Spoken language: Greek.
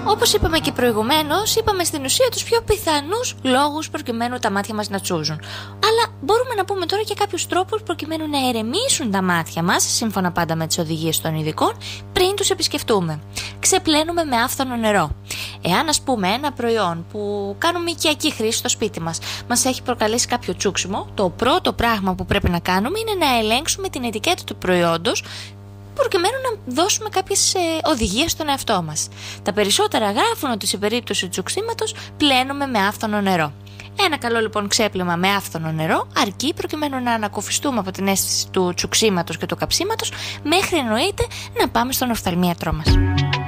Όπως είπαμε και προηγουμένως, είπαμε στην ουσία τους πιο πιθανούς λόγους προκειμένου τα μάτια μας να τσούζουν. Αλλά μπορούμε να πούμε τώρα και κάποιους τρόπους προκειμένου να ερεμήσουν τα μάτια μας, σύμφωνα πάντα με τις οδηγίες των ειδικών, πριν τους επισκεφτούμε. Ξεπλένουμε με άφθονο νερό. Εάν, ας πούμε, ένα προϊόν που κάνουμε οικιακή χρήση στο σπίτι μας έχει προκαλέσει κάποιο τσούξιμο, το πρώτο πράγμα που πρέπει να κάνουμε είναι να ελέγξουμε την ετικέτα του προϊόντος, προκειμένου να δώσουμε κάποιες οδηγίες στον εαυτό μας. Τα περισσότερα γράφουν ότι σε περίπτωση τσουξίματος πλένουμε με άφθονο νερό. Ένα καλό λοιπόν ξέπλυμα με άφθονο νερό αρκεί προκειμένου να ανακουφιστούμε από την αίσθηση του τσουξίματος και του καψίματος, μέχρι εννοείται να πάμε στον οφθαλμίατρό μας.